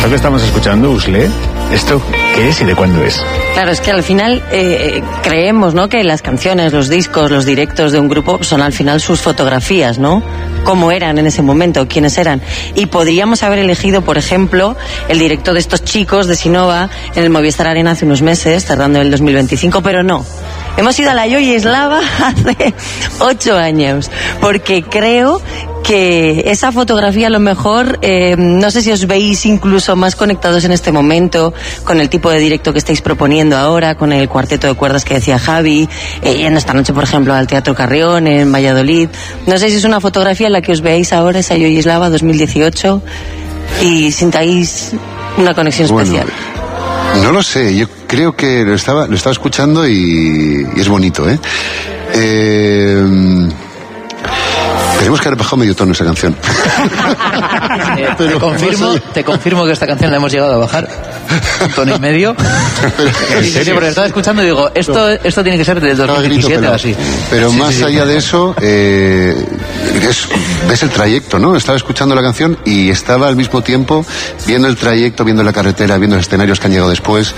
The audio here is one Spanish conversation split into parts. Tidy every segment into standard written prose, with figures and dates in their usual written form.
Esto que estamos escuchando, Usle, ¿esto qué es y de cuándo es? Claro, es que al final creemos, ¿no?, que las canciones, los discos, los directos de un grupo son al final sus fotografías, ¿no? Cómo eran en ese momento, quiénes eran. Y podríamos haber elegido, por ejemplo, el directo de estos chicos de Sinova en el Movistar Arena hace unos meses, cerrando el 2025, pero no. Hemos ido a la Yoyislava hace 8 años, porque creo que esa fotografía a lo mejor, no sé si os veis incluso más conectados en este momento con el tipo de directo que estáis proponiendo ahora, con el cuarteto de cuerdas que decía Javi, yendo esta noche, por ejemplo, al Teatro Carrión en Valladolid. No sé si es una fotografía en la que os veáis ahora, esa Yoyislava 2018, y sintáis una conexión especial. No lo sé, yo creo que lo estaba escuchando y es bonito, ¿eh? Tenemos que haber bajado medio tono esa canción. Te confirmo que esta canción la hemos llegado a bajar un tono y medio. ¿En serio? Porque estaba escuchando y digo, esto tiene que ser del 2017 o así. Pero más allá de eso, ves el trayecto, ¿no? Estaba escuchando la canción y estaba al mismo tiempo viendo el trayecto, viendo la carretera, viendo los escenarios que han llegado después,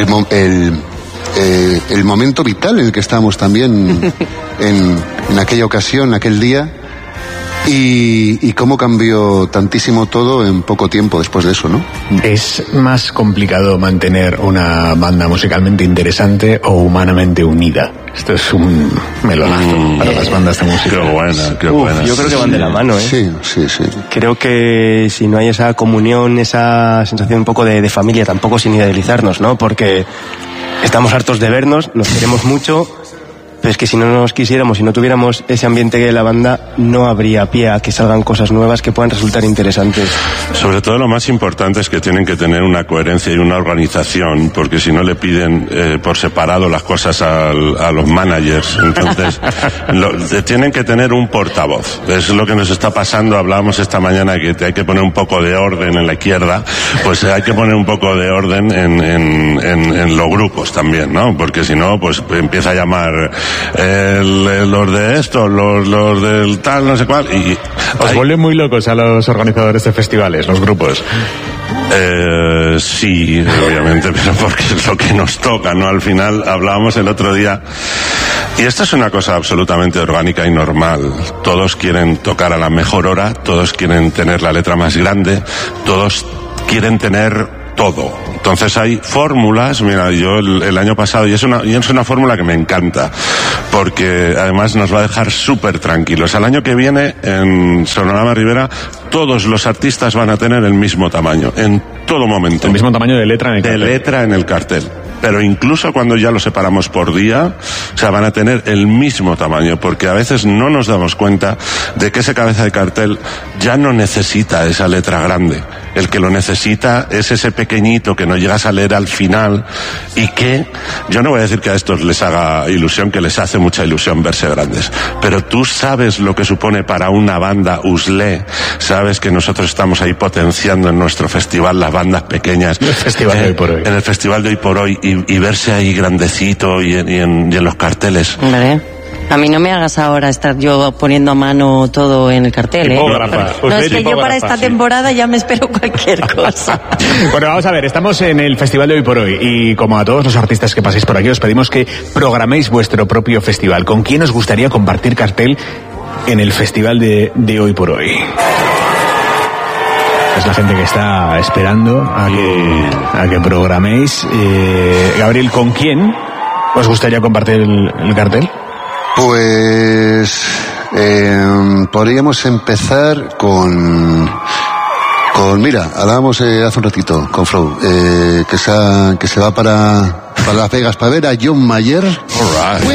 el momento vital en el que estábamos también en aquella ocasión, aquel día. Y cómo cambió tantísimo todo en poco tiempo después de eso, ¿no? ¿Es más complicado mantener una banda musicalmente interesante o humanamente unida? Esto es un melonazo para las bandas de música. Qué buena. Yo creo que van de la mano, ¿eh? Sí. Creo que si no hay esa comunión, esa sensación un poco de familia, tampoco sin idealizarnos, ¿no? Porque estamos hartos de vernos, nos queremos mucho. Pero es que si no nos quisiéramos, si no tuviéramos ese ambiente de la banda, no habría pie a que salgan cosas nuevas que puedan resultar interesantes. Sobre todo lo más importante es que tienen que tener una coherencia y una organización, porque si no le piden por separado las cosas a los managers, entonces tienen que tener un portavoz. Es lo que nos está pasando. Hablábamos esta mañana que hay que poner un poco de orden en la izquierda, pues hay que poner un poco de orden en los grupos también, ¿no? Porque si no, pues empieza a llamar los de esto, los del tal, no sé cuál, y os vuelven muy locos a los organizadores de festivales, los grupos. Sí, obviamente, pero porque es lo que nos toca, ¿no? Al final hablábamos el otro día, y esto es una cosa absolutamente orgánica y normal. Todos quieren tocar a la mejor hora, todos quieren tener la letra más grande, todos quieren tener todo. Entonces hay fórmulas, mira, yo el año pasado, y es una fórmula que me encanta, porque además nos va a dejar súper tranquilos. El año que viene, en Sonorama Rivera, todos los artistas van a tener el mismo tamaño, en todo momento. El mismo tamaño de letra en el cartel. De letra en el cartel. Pero incluso cuando ya lo separamos por día, o sea, van a tener el mismo tamaño, porque a veces no nos damos cuenta de que ese cabeza de cartel ya no necesita esa letra grande. El que lo necesita es ese pequeñito que no llegas a leer al final, y que, yo no voy a decir que a estos les haga ilusión, que les hace mucha ilusión verse grandes, pero tú sabes lo que supone para una banda Usle, sabes que nosotros estamos ahí potenciando en nuestro festival las bandas pequeñas. El festival de hoy por hoy. En el festival de hoy por hoy, y verse ahí grandecito y en los carteles. Hombre, a mí no me hagas ahora estar yo poniendo a mano todo en el cartel, ¿eh? No, es que yo para esta temporada ya me espero cualquier cosa. Bueno, vamos a ver, estamos en el festival de hoy por hoy, y como a todos los artistas que paséis por aquí, os pedimos que programéis vuestro propio festival. ¿Con quién os gustaría compartir cartel en el festival de hoy por hoy? Es la gente que está esperando a que programéis. Gabriel, ¿con quién os gustaría compartir el cartel? Pues podríamos empezar con mira, hablábamos hace un ratito con Flow, que se va para Las Vegas para ver a John Mayer. All right.